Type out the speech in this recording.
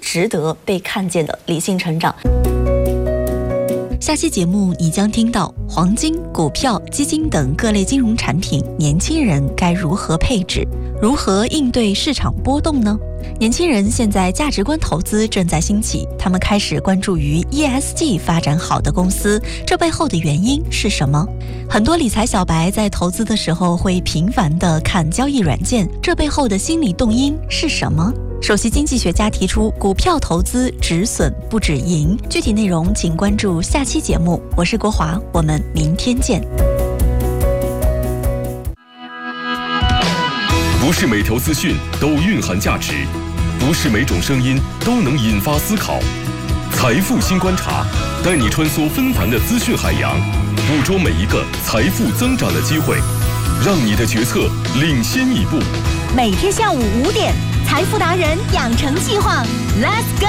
值得被看见的理性成长。 下期节目你将听到黄金、股票、基金等各类金融产品，年轻人该如何配置，如何应对市场波动呢？年轻人现在价值观投资正在兴起，他们开始关注于 ESG 发展好的公司，这背后的原因是什么？很多理财小白在投资的时候会频繁地看交易软件，这背后的心理动因是什么？首席经济学家提出，股票投资止损不止盈。具体内容请关注下期节目。我是国华，我们明天见。 不是每条资讯都蕴含价值，不是每种声音都能引发思考。财富新观察，带你穿梭纷繁的资讯海洋，捕捉每一个财富增长的机会，让你的决策领先一步。 每天下午5点，财富达人养成计划 ，Let's go。